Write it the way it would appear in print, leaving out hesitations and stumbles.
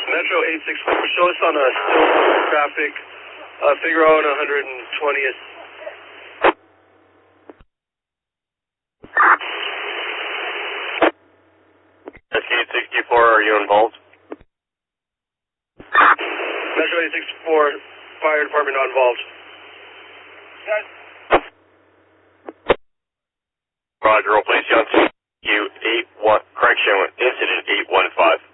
Metro 864, show us on a still traffic, Figueroa and 120th. SC-64, are you involved? Metro 864, fire department not involved. Roger, roll please, Johnson. You 81, correction, incident 815.